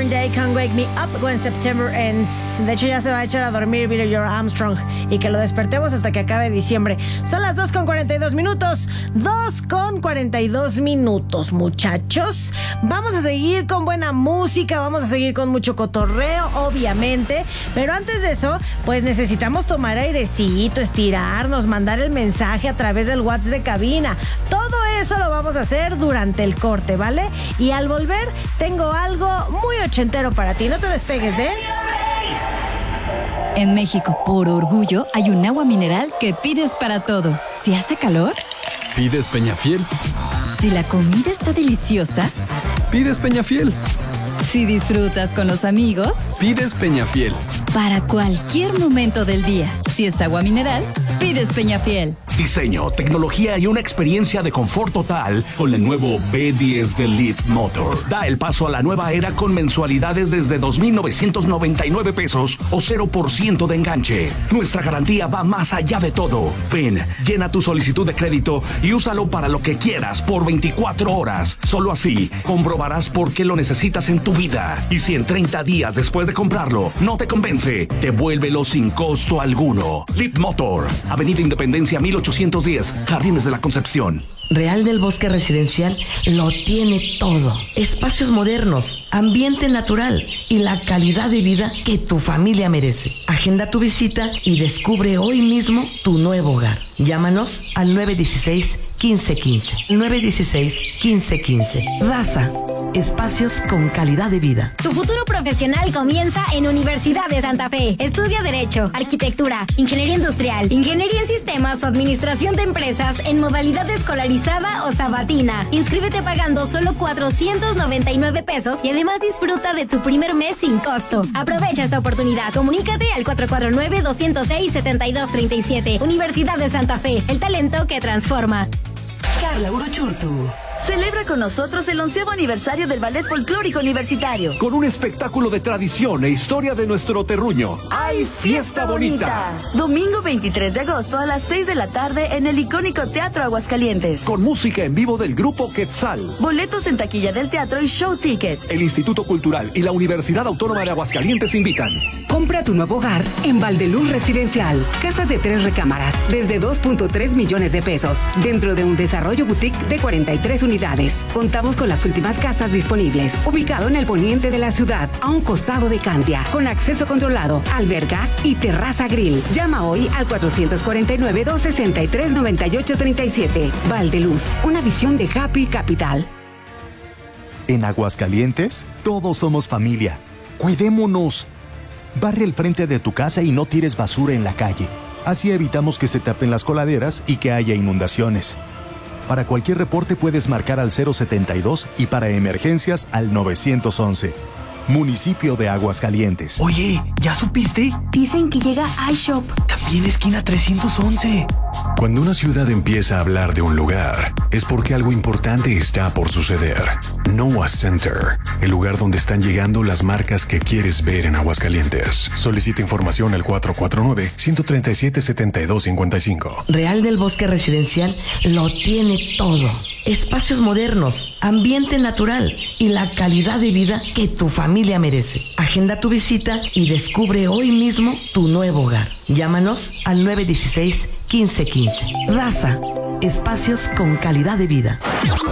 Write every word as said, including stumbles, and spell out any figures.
Ellen J. Can't Wake Me Up When September Ends. De hecho, ya se va a echar a dormir Billy Joe Armstrong y que lo despertemos hasta que acabe diciembre. Son las dos con cuarenta y dos minutos. dos con cuarenta y dos minutos, muchachos. Vamos a seguir con buena música, vamos a seguir con mucho cotorreo, obviamente. Pero antes de eso, pues necesitamos tomar airecito, estirarnos, mandar el mensaje a través del WhatsApp de cabina. Todo eso lo vamos a hacer durante el corte, ¿vale? Y al volver, tengo algo muy ochentero para ti. No te despegues de... En México, por orgullo, hay un agua mineral que pides para todo. Si hace calor, pides Peñafiel. Si la comida está deliciosa, pides Peñafiel. Si disfrutas con los amigos, pides Peñafiel. Para cualquier momento del día, si es agua mineral, pides Peñafiel. Diseño, tecnología y una experiencia de confort total con el nuevo B diez de Leapmotor. Da el paso a la nueva era con mensualidades desde dos mil novecientos noventa y nueve pesos o cero por ciento de enganche. Nuestra garantía va más allá de todo. Ven, llena tu solicitud de crédito y úsalo para lo que quieras por veinticuatro horas. Solo así comprobarás por qué lo necesitas en tu vida. Y si en treinta días después de comprarlo no te convence, devuélvelo sin costo alguno. Leapmotor, Avenida Independencia mil ochocientos diez, Jardines de la Concepción. Real del Bosque Residencial lo tiene todo. Espacios modernos, ambiente natural y la calidad de vida que tu familia merece. Agenda tu visita y descubre hoy mismo tu nuevo hogar. Llámanos al nueve uno seis, uno cinco uno cinco. nueve uno seis, uno cinco uno cinco. Raza. Espacios con calidad de vida. Tu futuro profesional comienza en Universidad de Santa Fe. Estudia Derecho, Arquitectura, Ingeniería Industrial, Ingeniería en Sistemas o Administración de Empresas en modalidad escolarizada o sabatina. Inscríbete pagando solo cuatrocientos noventa y nueve pesos y además disfruta de tu primer mes sin costo. Aprovecha esta oportunidad. Comunícate al cuatro cuatro nueve, dos cero seis, siete dos tres siete. Universidad de Santa Fe, el talento que transforma. Carla Uruchurtu celebra con nosotros el onceavo aniversario del Ballet Folclórico Universitario. Con un espectáculo de tradición e historia de nuestro terruño. ¡Ay, fiesta bonita! Domingo veintitrés de agosto a las seis de la tarde en el icónico Teatro Aguascalientes. Con música en vivo del grupo Quetzal. Boletos en taquilla del teatro y show ticket. El Instituto Cultural y la Universidad Autónoma de Aguascalientes invitan. Compra tu nuevo hogar en Valdeluz Residencial. Casas de tres recámaras desde dos punto tres millones de pesos. Dentro de un desarrollo boutique de cuarenta y tres unidades. Contamos con las últimas casas disponibles. Ubicado en el poniente de la ciudad, a un costado de Cantia, con acceso controlado, alberca y terraza grill. Llama hoy al cuatro cuatro nueve, dos seis tres, nueve ocho tres siete. Valdeluz, una visión de Happy Capital. En Aguascalientes, todos somos familia. Cuidémonos. Barre el frente de tu casa y no tires basura en la calle. Así evitamos que se tapen las coladeras y que haya inundaciones. Para cualquier reporte puedes marcar al cero setenta y dos y para emergencias al nueve once. Municipio de Aguascalientes. Oye, ¿ya supiste? Dicen que llega iShop. También esquina trescientos once. Cuando una ciudad empieza a hablar de un lugar, es porque algo importante está por suceder. Noah Center, el lugar donde están llegando las marcas que quieres ver en Aguascalientes. Solicita información al cuatro cuatro nueve, uno tres siete, siete dos cinco cinco. Real del Bosque Residencial lo tiene todo. Espacios modernos, ambiente natural y la calidad de vida que tu familia merece. Agenda tu visita y descubre hoy mismo tu nuevo hogar. Llámanos al nueve uno seis, uno cinco uno cinco. Raza. Espacios con calidad de vida.